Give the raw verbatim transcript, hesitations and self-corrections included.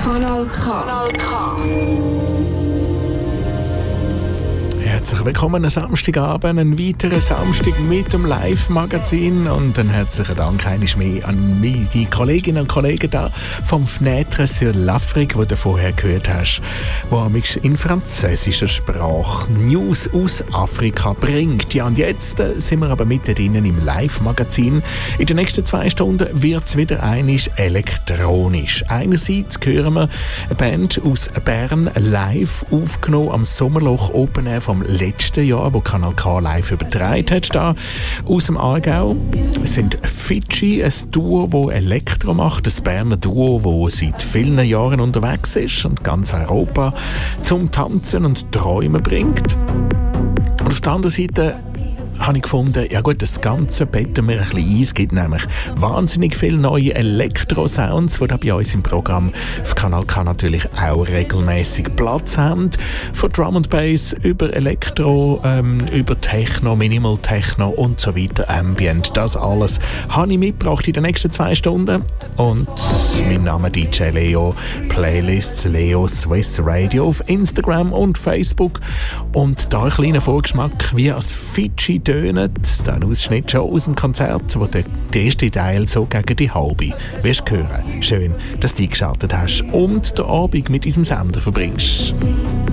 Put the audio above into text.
Kanal K. Kanal K. Herzlich willkommen am Samstagabend, ein weiterer Samstag mit dem Live-Magazin und einen herzlichen Dank einmal mehr an mich, die Kolleginnen und Kollegen da vom Fenêtre sur l'Afrique, wo du vorher gehört hast, wo mich in französischer Sprache News aus Afrika bringt. Ja, und jetzt äh, sind wir aber mittendrin im Live-Magazin. In den nächsten zwei Stunden wird es wieder einig elektronisch. Einerseits hören wir eine Band aus Bern live aufgenommen am Sommerloch Open Air vom letzten Jahr, wo Kanal K live übertragen hat, da aus dem Aargau. Es sind Fidschi, ein Duo, das Elektro macht, ein Berner Duo, das seit vielen Jahren unterwegs ist und ganz Europa zum Tanzen und Träumen bringt. Und auf der anderen Seite habe ich gefunden, ja gut, das Ganze betten wir ein bisschen ein. Es gibt nämlich wahnsinnig viele neue Elektro-Sounds, die da bei uns im Programm auf Kanal K natürlich auch regelmäßig Platz haben. Von Drum and Bass über Elektro, ähm, über Techno, Minimal Techno und so weiter, Ambient. Das alles habe ich mitgebracht in den nächsten zwei Stunden. Und mein Name D J Leo, Playlists Leo Swiss Radio auf Instagram und Facebook. Und da ein kleiner Vorgeschmack, wie als Fidschi tönen, dann Ausschnitt schon aus dem Konzert, wo der erste Teil so gegen die halbe wirst hören. Schön, dass du eingeschaltet hast und den Abend mit diesem Sender verbringst.